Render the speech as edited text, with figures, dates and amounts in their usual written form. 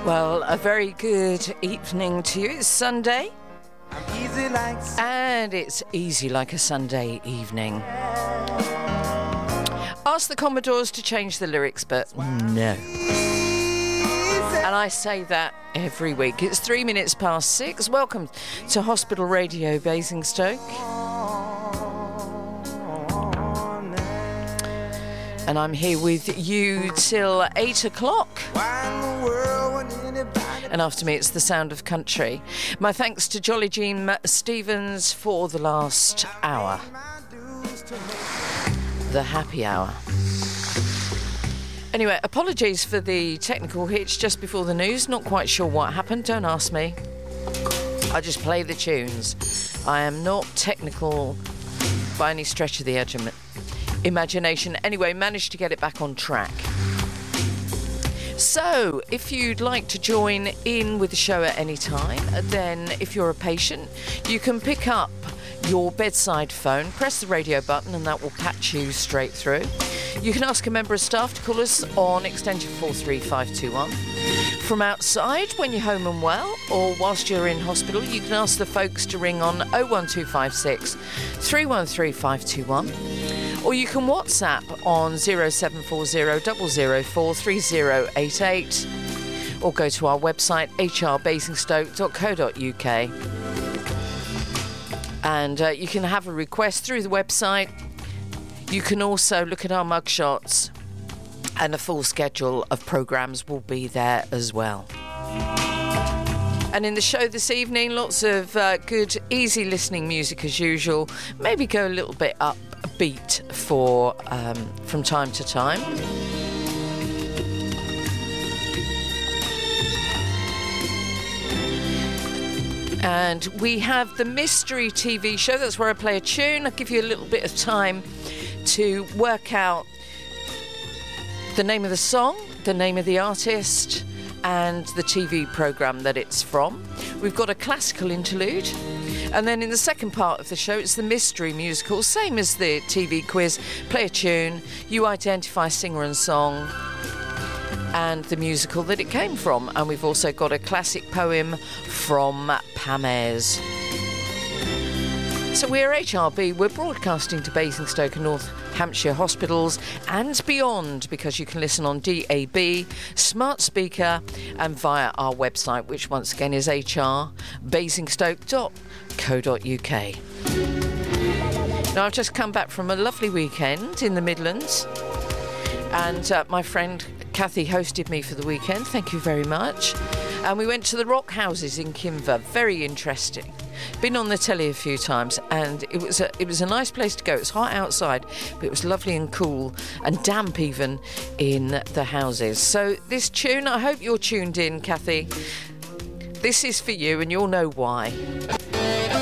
Well, a very good evening to you. It's Sunday, and it's easy like a Sunday evening. Ask the Commodores to change the lyrics, but no. And I say that every week. It's 3 minutes past 6. Welcome to Hospital Radio Basingstoke. And I'm here with you till 8 o'clock. And after me, it's the sound of country. My thanks to Jolly Jean Stevens for the last hour. The happy hour. Anyway, apologies for the technical hitch just before the news. Not quite sure what happened. Don't ask me. I just play the tunes. I am not technical by any stretch of the imagination. Anyway, managed to get it back on track. So, if you'd like to join in with the show at any time, then if you're a patient, you can pick up your bedside phone, press the radio button, and that will patch you straight through. You can ask a member of staff to call us on extension 43521. From outside, when you're home and well, or whilst you're in hospital, you can ask the folks to ring on 01256 313 521. Or you can WhatsApp on 0740 004 3088, or go to our website hrbasingstoke.co.uk, and you can have a request through the website. You can also look at our mugshots, and a full schedule of programmes will be there as well. And in the show this evening, lots of good, easy listening music as usual. Maybe go a little bit upbeat for from time to time. And we have the Mystery TV show. That's where I play a tune. I'll give you a little bit of time to work out the name of the song, the name of the artist, and the TV programme that it's from. We've got a classical interlude, and then in the second part of the show, it's the mystery musical, same as the TV quiz. Play a tune, you identify singer and song, and the musical that it came from. And we've also got a classic poem from Pam Ayres. So we're HRB, we're broadcasting to Basingstoke and North Hampshire hospitals and beyond, because you can listen on DAB, smart speaker, and via our website, which once again is hrbasingstoke.co.uk. Now, I've just come back from a lovely weekend in the Midlands, and my friend Kathy hosted me for the weekend. Thank you very much. And we went to the Rock Houses in Kimver. Very interesting. Been on the telly a few times, and it was a nice place to go. It's hot outside, but it was lovely and cool and damp even in the houses. So this tune, I hope you're tuned in, Kathy. This is for you, and you'll know why.